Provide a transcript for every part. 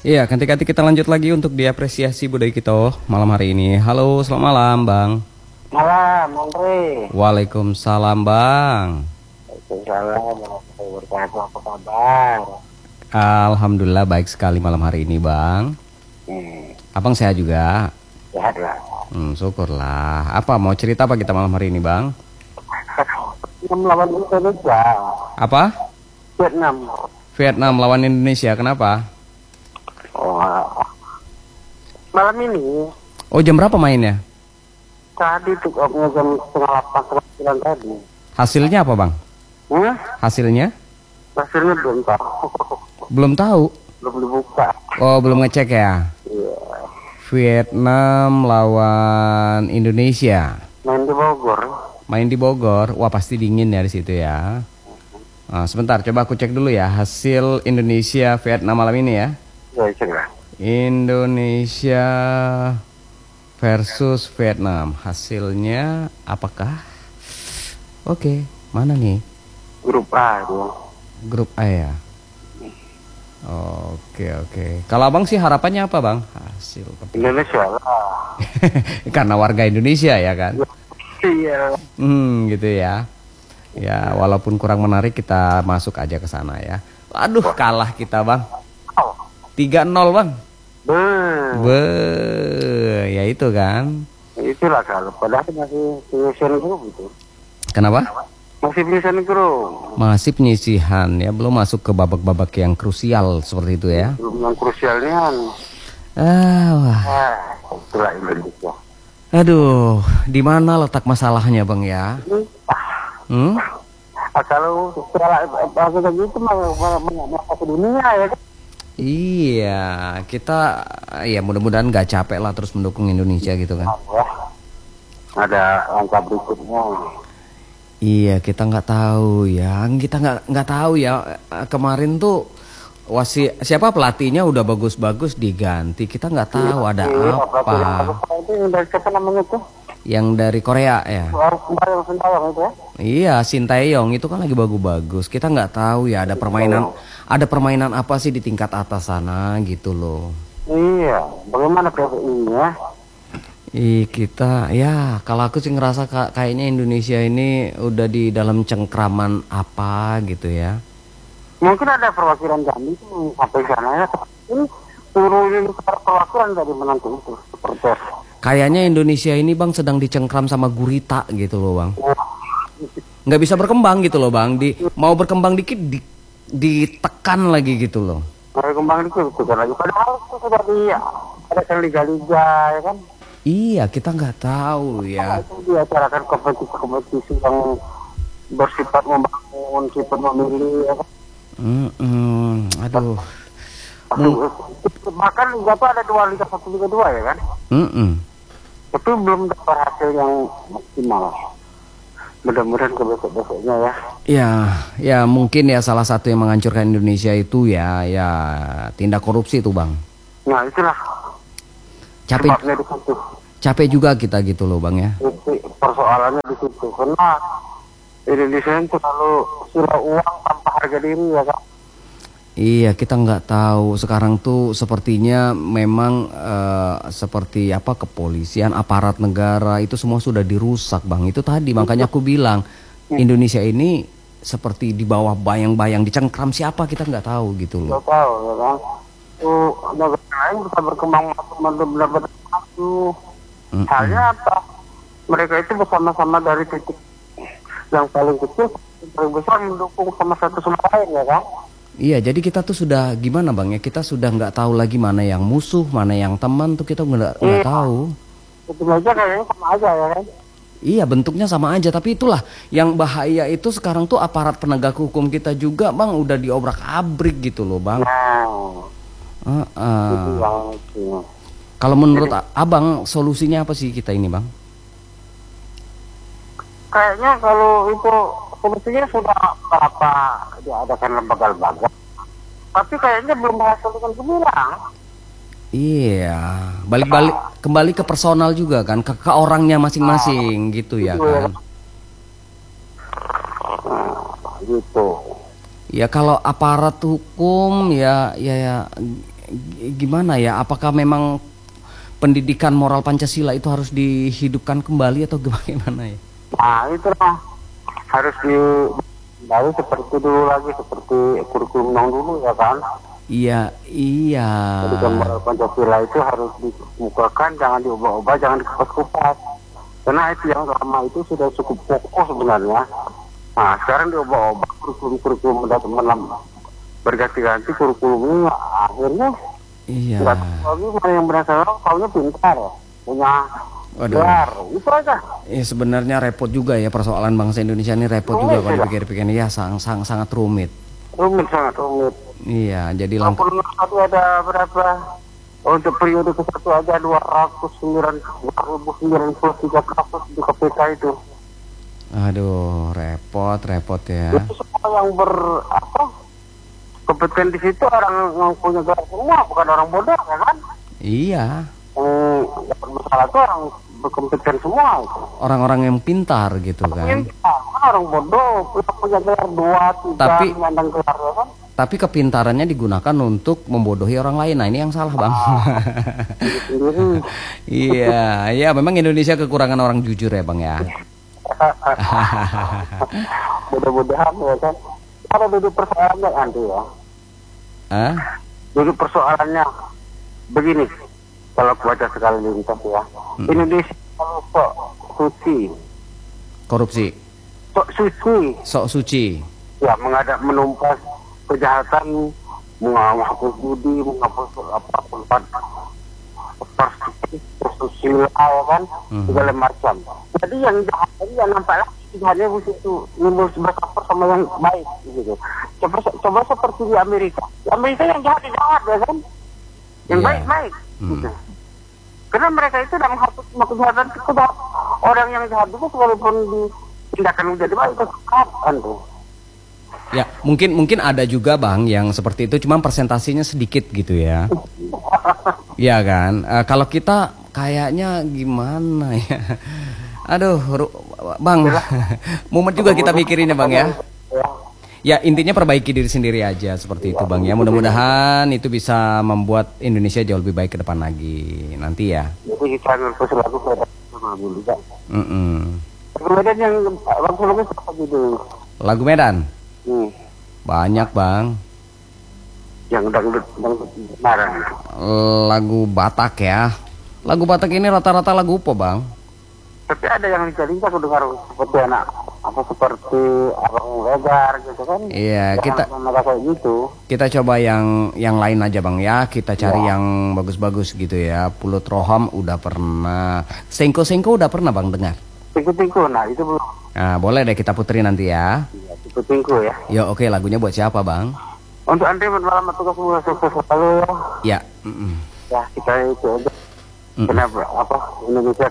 Iya, ganti-ganti kita lanjut lagi untuk diapresiasi budaya kita malam hari ini. Halo, selamat malam, Bang. Malam, Andre. Waalaikumsalam, Bang. Waalaikumsalam warahmatullahi wabarakatuh. Apa kabar? Alhamdulillah baik sekali malam hari ini, Bang. Abang sehat juga? Sehat lah. Syukurlah. Apa mau cerita apa kita malam hari ini, Bang? Melawan Indonesia. Apa? Vietnam. Vietnam lawan Indonesia, kenapa? Oh, malam ini Oh, jam berapa mainnya? tadi tuh jam setengah 8, setengah 9 tadi. Hasilnya apa, Bang? Hasilnya? Hasilnya belum tahu. Belum tahu. Belum dibuka. Oh, belum ngecek ya? Iya. Vietnam lawan Indonesia. Main di Bogor. Main di Bogor. Wah, pasti dingin ya di situ ya. Nah, sebentar, coba aku cek dulu ya hasil Indonesia Vietnam malam ini ya. Ya, cek lah. Indonesia versus Vietnam. Hasilnya apakah? Oke, mana nih? Grup A itu. Grup A ya. Oke. Kalau abang sih harapannya apa, Bang? Hasil Indonesia lah. karena warga Indonesia ya kan? Iya. Gitu ya. Ya, walaupun kurang menarik kita masuk aja ke sana ya. Aduh, kalah kita, Bang. 3-0, Bang. Ya itu kan. Itulah kalau padahal masih penyisihan grup itu. Kenapa? Masih penyisihan grup. Masih penyisihan ya, belum masuk ke babak-babak yang krusial seperti itu ya. Belum yang krusialnya. Wah. Itulah Indonesia. Aduh, di mana letak masalahnya, Bang ya? Kalau setelah gitu mau ke dunia ya kan? Iya, kita ya mudah-mudahan nggak capek lah terus mendukung Indonesia gitu kan. Ada langkah berikutnya. Iya, kita nggak tahu ya, nggak tahu ya. Kemarin tuh siapa pelatihnya udah bagus-bagus diganti, kita nggak tahu ada apa. Yang dari siapa namanya tuh? Yang dari Korea ya. Sintayong itu ya? Iya, Sintayong itu kan lagi bagus-bagus. Kita nggak tahu ya ada permainan apa sih di tingkat atas sana gitu loh. Iya, bagaimana PSI-nya? Kita ya kalau aku sih ngerasa kayaknya Indonesia ini udah di dalam cengkraman apa gitu ya. Mungkin ada perwakilan kami tuh sampai sana ya. Ini turun perwakilan dari menantu itu seperti. Kayaknya Indonesia ini, Bang, sedang dicengkram sama gurita gitu loh, Bang. Nggak bisa berkembang gitu loh, Bang. Mau berkembang dikit ditekan lagi gitu loh. Berkembang dikit kan lagi. Padahal itu sudah ada liga-liga ya kan. Iya, kita nggak tahu ya. Itu diacarakan kompetisi yang bersifat membangun, sifat memilih ya kan. Aduh. Bahkan liga itu ada 2 liga 1, liga 2 ya kan. Tapi belum dapat hasil yang maksimal. Mudah-mudahan ke besok-besoknya ya. Ya mungkin ya salah satu yang menghancurkan Indonesia itu ya tindak korupsi itu, Bang. Nah itulah. Capek juga kita gitu loh, Bang ya. Persoalannya di situ karena Indonesia itu selalu sila uang tanpa harga diri ya kan. Iya, kita nggak tahu sekarang tuh sepertinya memang seperti apa kepolisian, aparat negara itu semua sudah dirusak, Bang. Itu tadi makanya aku bilang Indonesia ini seperti di bawah bayang-bayang dicengkram siapa kita nggak tahu gitu loh. Nggak tahu ya kan. Negara lain bisa berkembang benar-benar maju. Halnya apa? Mereka itu bersama-sama dari titik yang paling kecil paling besar mendukung sama satu sama lain ya kan. Iya, jadi kita tuh sudah gimana, Bang ya? Kita sudah nggak tahu lagi mana yang musuh, mana yang teman tuh kita nggak tahu. Itu aja kayaknya sama aja ya kan? Iya, bentuknya sama aja. Tapi itulah yang bahaya itu sekarang tuh aparat penegak hukum kita juga, Bang, udah diobrak-abrik gitu loh, Bang. Kalau menurut Abang solusinya apa sih kita ini, Bang? Kayaknya kalau itu solusinya sudah berapa diadakan lembaga-lembaga, tapi kayaknya belum berhasil dengan gemilang. Iya, balik kembali ke personal juga kan, ke orangnya masing-masing gitu ya kan. Gitu. Ya kalau aparat hukum ya gimana ya? Apakah memang pendidikan moral Pancasila itu harus dihidupkan kembali atau gimana ya? Nah itulah harus kembali seperti dulu lagi, seperti kurikulum yang dulu ya kan. Iya, iya. Pendidikan moral Pancasila itu harus dikemukakan, jangan diubah-ubah, jangan dikupas-kupas. Karena itu yang lama itu sudah cukup pokok sebenarnya. Nah sekarang diubah-ubah kurikulum berganti-ganti kurikulumnya, akhirnya Iya. nggak tahu lagi mana yang berasa orang kaunya pintar, punya Waduh. gelar, itu aja. Sebenarnya repot juga ya persoalan bangsa Indonesia ini, repot juga kalau dipikir-pikir ya, sangat rumit. Rumit, sangat rumit. Iya, jadi langkah. Walaupun satu ada berapa, untuk periode ke-1 aja 293 kasus di KPK itu. Aduh, repot ya. Itu semua yang kompeten di situ orang yang punya gelar semua, bukan orang bodoh ya kan? Iya. Yang bermasalah itu orang berkompeten semua itu. Orang-orang yang pintar gitu kan. Orang bodoh punya gelar 2, 3 menyandang gelar ya kan? Tapi kepintarannya digunakan untuk membodohi orang lain. Nah ini yang salah bang. Iya, ya memang Indonesia kekurangan orang jujur ya bang ya. Mudah-mudahan ya kan. Kalau duduk persoalannya nanti ya. Duduk persoalannya begini. Kalau baca sekali lintas ya. Indonesia kalau sok suci. Korupsi. Sok suci. Ya menumpas kejahatan, menghapus judi, menghapus susila ya kan, segala macam. Jadi yang jahat tadi yang nampak lagi hanya di situ nimbul bersama sama yang baik gitu. Coba seperti di Amerika. Di Amerika yang jahat ya kan, yang baik. Gitu. Karena mereka itu sudah menghapus semua kejahatan itu, orang yang jahat itu walaupun dipindahkan menjadi baik itu kan tuh. Ya, mungkin ada juga bang yang seperti itu, cuma persentasinya sedikit gitu ya. Iya kan. Kalau kita kayaknya gimana ya? Aduh, bang, mumet juga kita mikirin ya bang ya. Ya intinya perbaiki diri sendiri aja seperti itu bang ya. Mudah-mudahan itu bisa membuat Indonesia jauh lebih baik ke depan lagi nanti ya. Jadi kita harus lagu dulu kan. Kemudian yang lagu apa gitu? Lagu Medan. Banyak bang. Yang dangdut marah. Lagu Batak ya. Lagu Batak ini rata-rata lagu apa bang? Tapi ada yang dicari aku dengar seperti seperti Abang Legar gitu kan. Iya, gitu. Kita coba yang lain aja bang ya. Kita cari yang bagus-bagus gitu ya. Pulut Roham udah pernah. Sengko udah pernah bang dengar? Sengko, nah itu belum. Nah boleh deh kita puterin nanti ya. Iya, Sengko ya. Ya oke, lagunya buat siapa bang? Untuk Andre malam tugas semua sukses selalu ya. Ya kita itu aja. Kenapa Indonesia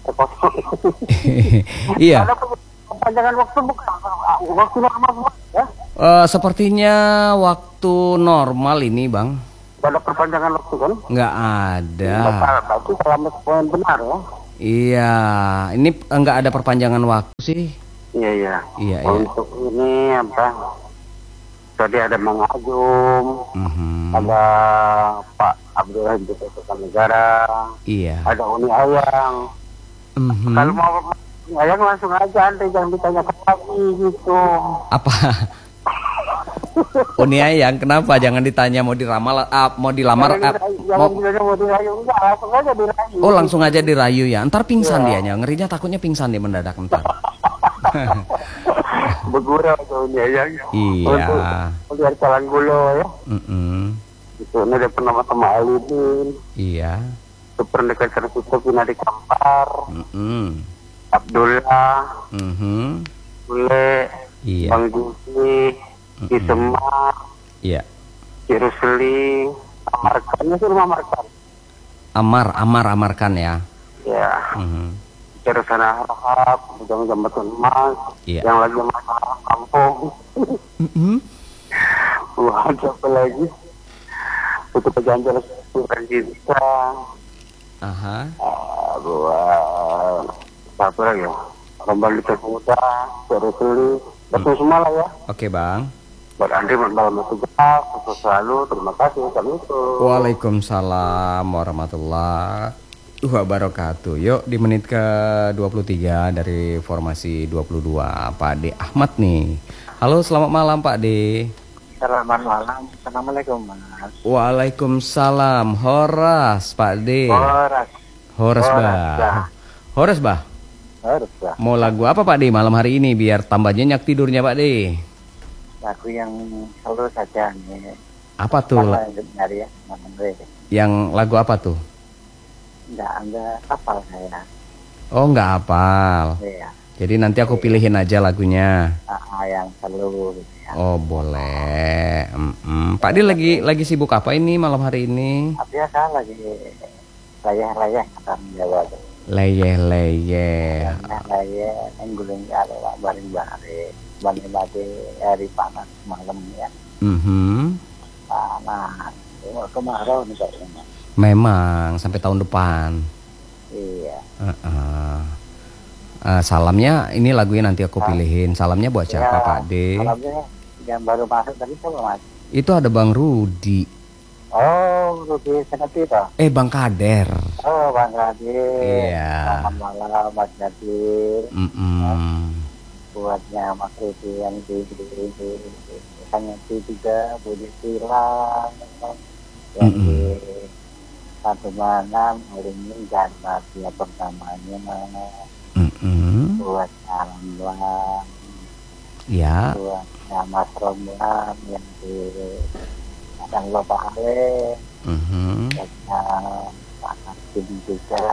iya. Ada perpanjangan waktu bukan? Waktu normal ya? Sepertinya waktu normal ini bang. Ada perpanjangan waktu kan? Nggak ada. Berarti selama sepoin benar ya? Iya, ini nggak ada perpanjangan waktu sih. Iya. Untuk ini tadi ada Mang Ajum, ada Pak Abdullah Negara, ada Uni Ayang. Kalau mau Uni Ayang langsung aja, Anda jangan ditanya lagi gitu. Apa? Uni Ayang kenapa? Jangan ditanya mau diramal, mau dilamar, mau dirayu, enggak, langsung aja dirayu. Oh langsung aja dirayu ya. Ntar pingsan dianya, ngerinya takutnya pingsan dia mendadak ntar. Bergurau aja Uni Ayang. Iya. Untuk dari Calanggulo ya. Itu ini ada pernah sama Aludin. Iya. Pernah dekat sana kita Pina di Kampar. Abdullah. Bule. Bang Juki. Di Semar. Iya. Di Rusli. Amarkannya sih rumah Amarkan. Amarkan ya. Ya. Terus sana harap jam-jam betul emas. Yang lagi masalah kampung. Wah, apa lagi? Itu perjanjian kita. Buat apa lagi ya? Kembali ke muda, terus beli, betul semua lah ya. Oke bang. Buat Andi malam tugas, sukses selalu. Terima kasih. Assalamualaikum. Waalaikumsalam warahmatullahi wabarakatuh. Yuk di menit ke 23 dari formasi 22 Pak D Ahmad nih. Halo, selamat malam Pak D. Selamat malam. Assalamualaikum Mas. Waalaikumsalam. Horas Pak D. Horas. Horas bah. Horas bah. Horas bah. Mau lagu apa Pak D malam hari ini biar tambah nyenyak tidurnya Pak D? Lagu yang selalu saja nih. Apa tuh? Nyari ya, Yang lagu apa tuh? Enggak hafal saya. Oh, nggak hafal. Iya. Jadi nanti aku pilihin aja lagunya. Yang selalu gitu ya. Oh, boleh. Pak D lagi sibuk apa ini malam hari ini? Biasa lagi layah-layah kata Jawa. Leyeh-leyeh. Layah ngguling karo bareng-bareng. Balik hari panas malam ya. Panas. Kemarau nih kayaknya. Memang sampai tahun depan. Iya. Salamnya ini lagunya nanti aku pilihin. Salamnya buat siapa Pak D? Salamnya yang baru masuk tadi siapa Mas? Itu ada Bang Rudi. Oh, Rudi Senati toh? Bang Kader. Oh, Bang Kadir. Iya. Selamat malam Mas Kadir. Buatnya Mas Rudi yang di hanya juga Budi Silang yang di satu malam hari ini karena dia pertamanya buat Amlan, ya, buatnya Mas Romlan yang di Padang Lopale, buatnya Pak Hakim juga,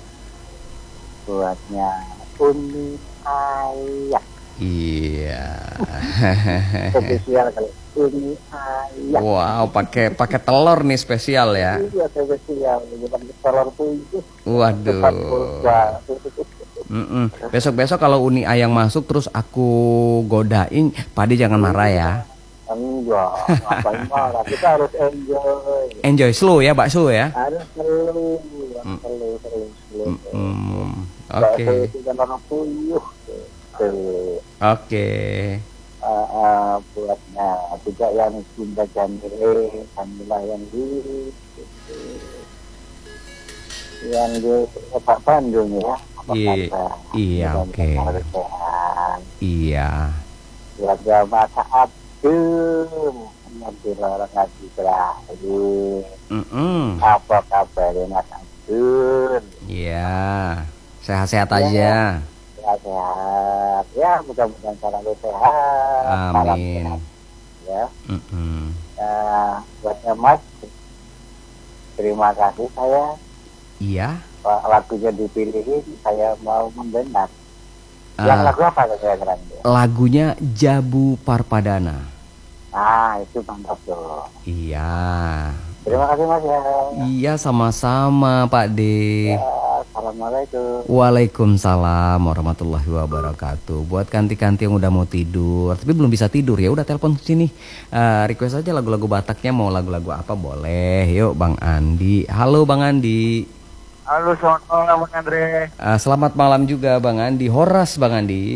buatnya Uni Ayah. Iya. Spesial kali Uni Ayah. Wow, pakai telur nih spesial ya. Iya, spesial. Bukan telur puyuh. Waduh. Besok-besok kalau Uni Ayang masuk terus aku godain, Pak D jangan marah ya. Enggak, ngapain marah. Kita harus enjoy. Enjoy slow ya, bakso ya. Harus slow. Oke. Telur puyuh. Oke. Buatnya juga yang Cinta Jamila yang di Pak Bandung ya. Iya, oke. Iya. Keluarga Masa Abdul nanti orang ngaji terakhir. Apa kabarnya Mas Abdul? Iya. Sehat-sehat aja. Sehat ya, mudah-mudahan selalu sehat. Amin. Ya. Buatnya Mas, terima kasih saya. Iya. Lagunya dipilihin, saya mau mendengar. Yang lagu apa kira-kira? Lagunya Jabu Parpadana. Itu mantap tuh. Iya. Terima kasih Mas ya. Iya, sama-sama Pak D. Assalamualaikum. Waalaikumsalam warahmatullahi wabarakatuh. Buat kanti-kanti yang udah mau tidur tapi belum bisa tidur ya udah telepon sini. Request aja lagu-lagu Bataknya, mau lagu-lagu apa boleh. Yuk Bang Andi. Halo Bang Andi. Halo, selamat malam Bang Andre. Selamat malam juga Bang Andi. Horas Bang Andi.